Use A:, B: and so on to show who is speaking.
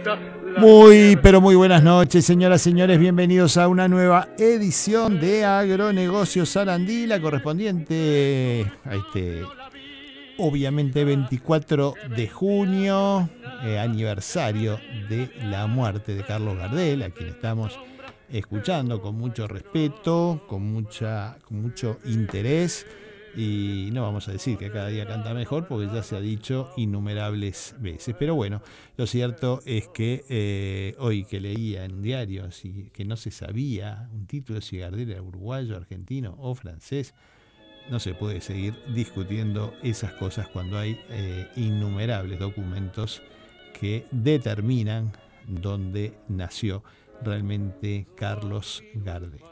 A: Muy, pero muy buenas noches, señoras y señores. Bienvenidos a una nueva edición de Agronegocios Sarandí, la correspondiente a obviamente, 24 de junio, aniversario de la muerte de Carlos Gardel, a quien estamos escuchando con mucho respeto, con mucho interés. Y no vamos a decir que cada día canta mejor, porque ya se ha dicho innumerables veces. Pero bueno, lo cierto es que hoy que leía en un diario que no se sabía un título si Gardel era uruguayo, argentino o francés, no se puede seguir discutiendo esas cosas cuando hay innumerables documentos que determinan dónde nació realmente Carlos Gardel.